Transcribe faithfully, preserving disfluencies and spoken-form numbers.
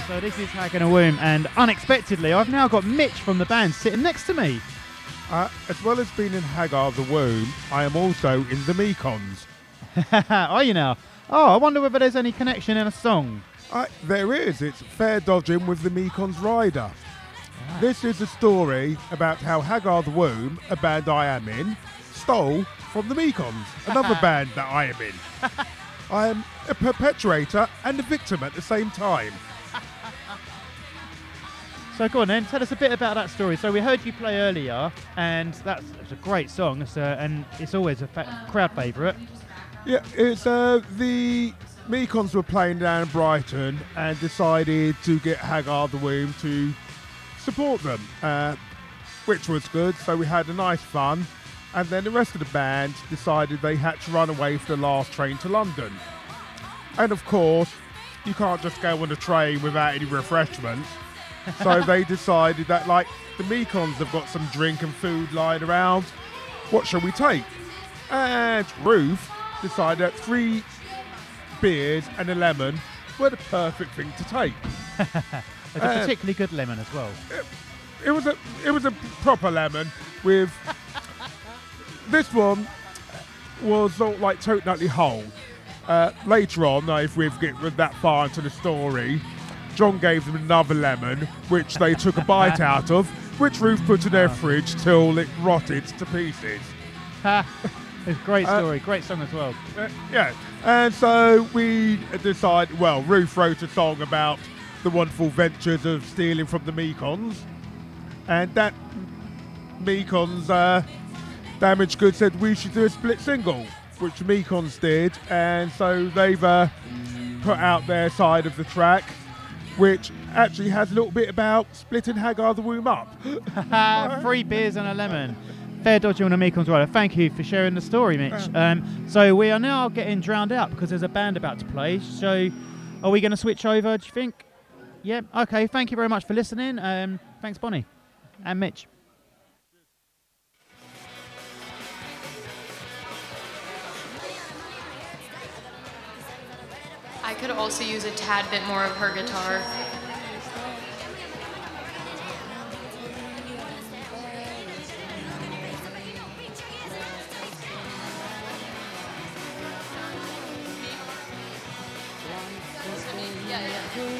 So this is Haggard and Womb, and unexpectedly, I've now got Mitch from the band sitting next to me. Uh, as well as being in Haggard the Womb, I am also in the Mekons. Are you now? Oh, I wonder whether there's any connection in a song. Uh, there is. It's Fair Dodging with the Mekons Rider. Ah. This is a story about how Haggard the Womb, a band I am in, stole from the Mekons, another band that I am in. I am a perpetrator and a victim at the same time. So go on then, tell us a bit about that story. So we heard you play earlier, and that's, that's a great song, it's a, and it's always a fa- crowd favourite. Yeah, it's uh, the Mekons were playing down in Brighton and decided to get Haggard the Womb to support them, uh, which was good. So we had a nice fun, and then the rest of the band decided they had to run away for the last train to London. And of course, you can't just go on a train without any refreshments. So they decided that, like, the Mekons have got some drink and food lying around. What shall we take? And Ruth decided that three beers and a lemon were the perfect thing to take. It's a Uh, particularly good lemon as well. It was a it was a proper lemon with this one was sort of like totally whole. Uh, later on, though, if we get that far into the story, John gave them another lemon, which they took a bite out of, which Ruth put in their fridge till it rotted to pieces. It's a great story, uh, great song as well. Uh, yeah, and so we decided, well, Ruth wrote a song about the wonderful ventures of stealing from the Mekons, and that Mekons uh, Damaged Goods said we should do a split single, which the Mekons did, and so they've uh, put out their side of the track, which actually has a little bit about splitting Haggard the Womb up. Three beers and a lemon. Fair Dodging on the Mekons Rider. Thank you for sharing the story, Mitch. Um, so we are now getting drowned out because there's a band about to play. So are we going to switch over, do you think? Yeah, okay. Thank you very much for listening. Um, thanks, Bonnie and Mitch. I could also use a tad bit more of her guitar.